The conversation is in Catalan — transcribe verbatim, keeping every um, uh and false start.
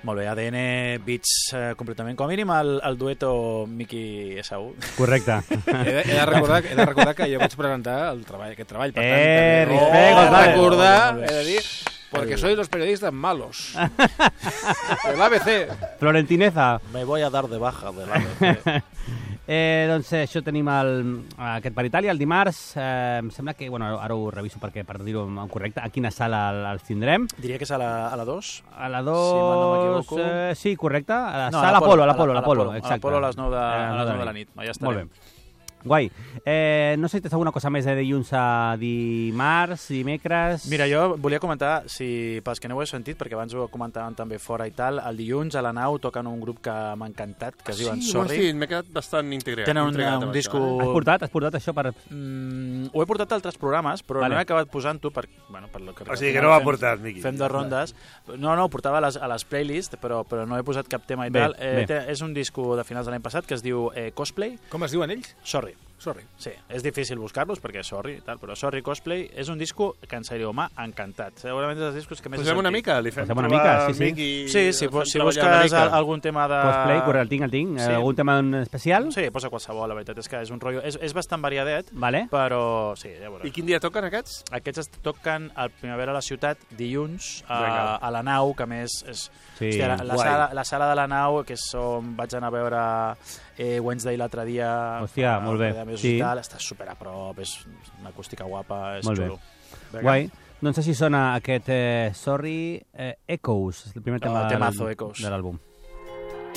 Molt bé, A D N Beats eh, completament. Com a mínim el, el dueto Miki Esaú. Correcte. He de, he, de recordar, he de recordar que jo vaig presentar el treball, aquest treball. Per tant, Eh, també- respect, oh, González. recordar, he de dir, porque soy los periodistas malos. El A B C. Florentineza. Me voy a dar de baja de la... Eh, doncs eh, això tenim el, aquest per Itàlia, el dimarts. Eh, em sembla que, bueno, ara ho reviso perquè per dir-ho correcte, a quina sala el- els tindrem? Diria que és a la, a la dos. A la Si mal no dos... m'equivoco. eh, sí, correcte. A la No, sala Apolo, a l'Apolo, a a l'Apolo, l'Apolo, exacte. a l'Apolo a les nou de- Eh, a les nou de la nit. Ja estarem. Molt bé. Guai. Eh, no sé si tens alguna cosa més de dilluns a dimarts, dimecres... Mira, jo volia comentar, si pels que no ho he sentit, perquè abans ho comentàvem també fora i tal, el dilluns a la nau toquen un grup que m'ha encantat, que es diuen Sí, Sorry. sí, m'he quedat bastant integrat. Tenen un, intrigat un amb disco... això, Has portat, has portat això per... Mm, ho he portat a altres programes, però Vale. no he acabat posant-ho per, bueno, per lo que... O sigui que al no ho ha final portat, Miqui. Fem dos rondes. No, no, ho portava a les, a les playlists, però, però no he posat cap tema i Bé, tal. Eh, bé. té, és un disco de finals de l'any passat que es diu eh, Cosplay. Com es diuen ells? Sorry. Sorry. Sí, és difícil buscar-los perquè sorry i tal, però Sorry Cosplay és un disco que en sèrio m'ha encantat. Segurament és dels discos que més he Posem una sentit. mica, li fem Posem una provar mica, al sí, sí. Miqui, Sí, sí, el fem si treballar una busques mica. al- algun tema de... Cosplay, correcte, el tinc, el tinc. Sí. Sí. Algun tema en especial? Sí, posa qualsevol, la veritat és que és un rotllo... És, és bastant variadet, Vale. però sí, ja veuràs. I quin dia toquen aquests? Aquests es toquen al Primavera a la ciutat dilluns a, Vinga. a la nau, que a més és... Sí, Hòstia, la, la, guai. sala, la sala de la nau, que és on vaig anar a veure eh, Wednesday l'altre dia... Hòstia, fa molt bé. un parell de mesos Sí. i tal, està super a prop, és una acústica guapa, és Molt bé. xulo. Vinga. Guai. Doncs així sona aquest eh, Sorry eh, Echoes, el primer Oh, tema temazo, de Echoes. l'àlbum.